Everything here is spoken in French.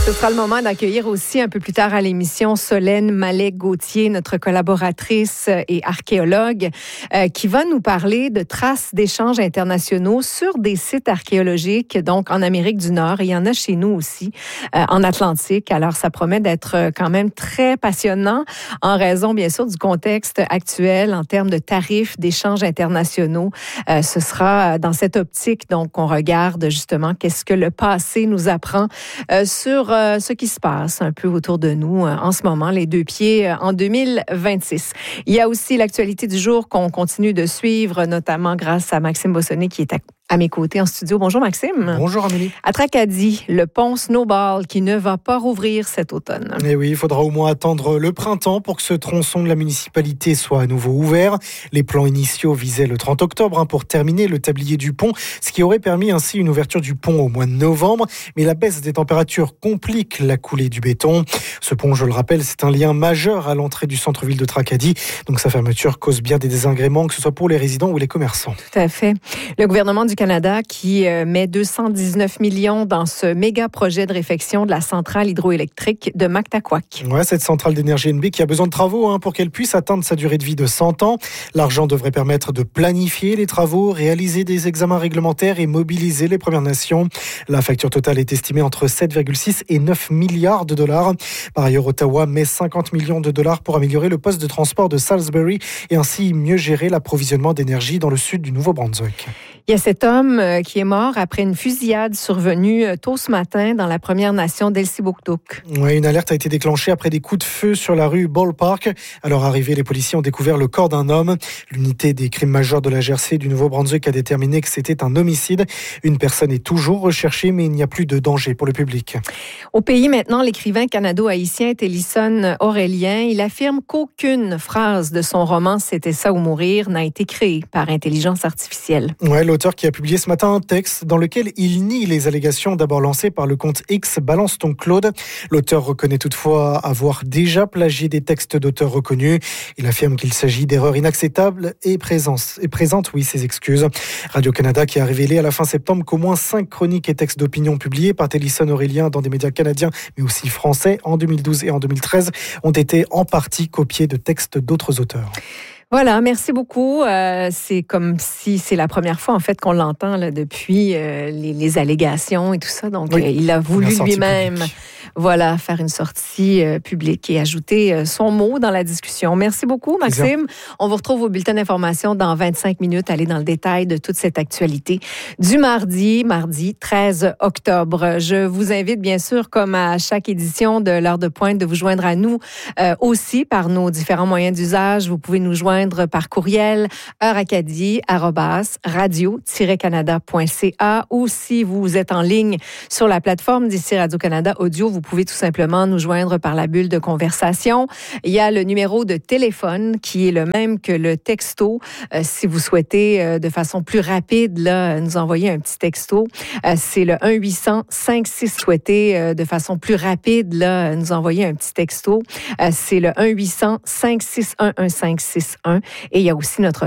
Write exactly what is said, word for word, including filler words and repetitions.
Ce sera le moment d'accueillir aussi un peu plus tard à l'émission Solène Mallet-Gauthier, notre collaboratrice et archéologue, euh, qui va nous parler de traces d'échanges internationaux sur des sites archéologiques, donc en Amérique du Nord. Et il y en a chez nous aussi, euh, en Atlantique. Alors, ça promet d'être quand même très passionnant en raison, bien sûr, du contexte actuel en termes de tarifs d'échanges internationaux. Euh, ce sera dans cette optique, donc, qu'on regarde justement qu'est-ce que le passé nous apprend euh, sur euh, ce qui se passe un peu autour de nous euh, en ce moment, les deux pieds euh, en deux mille vingt-six. Il y a aussi l'actualité du jour qu'on continue de suivre, notamment grâce à Maxime Bossonnet qui est à à mes côtés en studio. Bonjour Maxime. Bonjour Amélie. À Tracadie, le pont Snowball qui ne va pas rouvrir cet automne. Eh oui, il faudra au moins attendre le printemps pour que ce tronçon de la municipalité soit à nouveau ouvert. Les plans initiaux visaient le trente octobre hein, pour terminer le tablier du pont, ce qui aurait permis ainsi une ouverture du pont au mois de novembre. Mais la baisse des températures complique la coulée du béton. Ce pont, je le rappelle, c'est un lien majeur à l'entrée du centre-ville de Tracadie. Donc sa fermeture cause bien des désagréments, que ce soit pour les résidents ou les commerçants. Tout à fait. Le gouvernement du Canada qui met deux cent dix-neuf millions dans ce méga projet de réfection de la centrale hydroélectrique de Mactaquac. Ouais, cette centrale d'énergie N B qui a besoin de travaux hein, pour qu'elle puisse atteindre sa durée de vie de cent ans. L'argent devrait permettre de planifier les travaux, réaliser des examens réglementaires et mobiliser les Premières Nations. La facture totale est estimée entre sept virgule six et neuf milliards de dollars. Par ailleurs, Ottawa met cinquante millions de dollars pour améliorer le poste de transport de Salisbury et ainsi mieux gérer l'approvisionnement d'énergie dans le sud du Nouveau-Brunswick. Il y a cet homme qui est mort après une fusillade survenue tôt ce matin dans la Première Nation d'Elsibuktuk. Oui, une alerte a été déclenchée après des coups de feu sur la rue Ballpark. À leur arrivée, les policiers ont découvert le corps d'un homme. L'unité des crimes majeurs de la G R C du Nouveau-Brunswick a déterminé que c'était un homicide. Une personne est toujours recherchée, mais il n'y a plus de danger pour le public. Au pays maintenant, l'écrivain canado-haïtien Télisson Aurélien, il affirme qu'aucune phrase de son roman « C'était ça ou mourir » n'a été créée par intelligence artificielle. Ouais, l'auteur qui a publié ce matin un texte dans lequel il nie les allégations d'abord lancées par le compte X Balance ton Claude. L'auteur reconnaît toutefois avoir déjà plagié des textes d'auteurs reconnus. Il affirme qu'il s'agit d'erreurs inacceptables et, présence, et présente oui, ses excuses. Radio-Canada qui a révélé à la fin septembre qu'au moins cinq chroniques et textes d'opinion publiés par Télisson Aurélien dans des médias canadiens mais aussi français en deux mille douze et en deux mille treize ont été en partie copiés de textes d'autres auteurs. Voilà, merci beaucoup. Euh, c'est comme si c'est la première fois en fait qu'on l'entend là, depuis euh, les, les allégations et tout ça. Donc, oui, euh, il a voulu lui-même publique. voilà, faire une sortie euh, publique et ajouter euh, son mot dans la discussion. Merci beaucoup, Maxime. On vous retrouve au bulletin d'information dans vingt-cinq minutes. Allez dans le détail de toute cette actualité du mardi, mardi treize octobre. Je vous invite bien sûr, comme à chaque édition de l'heure de pointe, de vous joindre à nous euh, aussi par nos différents moyens d'usage. Vous pouvez nous joindre par courriel heure-acadie arobase radio tiret canada point c a ou si vous êtes en ligne sur la plateforme d'ici Radio-Canada Audio, vous pouvez tout simplement nous joindre par la bulle de conversation. Il y a le numéro de téléphone qui est le même que le texto. Euh, si vous souhaitez euh, de façon plus rapide là, nous envoyer un petit texto, euh, c'est le un huit cents cinq six souhaitez euh, de façon plus rapide là, nous envoyer un petit texto. Euh, c'est le un huit cents cinq six un un cinq six un. Et il y a aussi notre